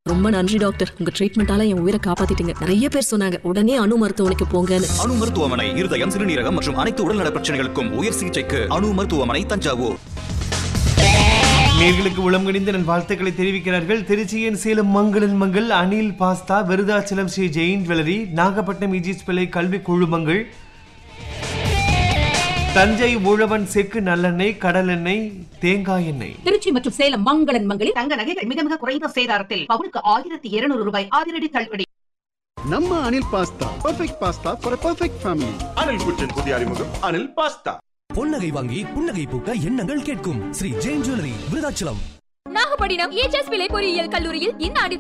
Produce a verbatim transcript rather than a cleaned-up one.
ரொம்ப நன்றி டாக்டர், உங்க ட்ரீட்மெண்டால என் உயிரை காப்பாத்திட்டீங்க. நிறைய பேர் சொன்னாங்க உடனே அணு மருத்துவமனைக்கு போங்கன்னு. அணு மருத்துவமனை இருதயம், சிறுநீரகம் மற்றும் அனைத்து உடல்நல பிரச்சனைகளுக்கும் உயர் சிகிச்சைக்கு அணு மருத்துவமனை, தஞ்சாவூர். நேர்களுக்கு உளம்கணிந்த நன் வாழ்த்துக்களை தெரிவிக்கிறார்கள் திருச்சியின் சேலம் மங்களன் மங்கள், அனில் பாஸ்தா, விருதாச்சலம் ஸ்ரீ ஜெயின் ஜுவல்லரி, நாகப்பட்டினம் இஜிஸ் பிள்ளை கல்வி குழுமங்கள், தஞ்சை உழவன் செக்கு நல்லெண்ணெய், கடல் எண்ணெய், தேங்காய் எண்ணெய். திருச்சி மற்றும் சேலம் மங்களன் மங்களில் தங்க நகைகள் மிக மிக குறைந்த சேதாரத்தில் பவுனுக்கு ஆயிரத்தி இருநூறு ரூபாய் அதிரடி தள்ளுபடி. நம்ம Anil pasta, perfect pasta for a perfect family. Anil குச்சின் புதிய அறிமுகம் அனில் பாஸ்தா. பொன்னகை வாங்கி புன்னகை பூக்க எண்ணங்கள் கேட்கும் Sri Jain jewellery, Virudhachalam. Nagapattinam A H S பிள்ளை பொறியியல் கல்லூரியில் இந்த ஆண்டு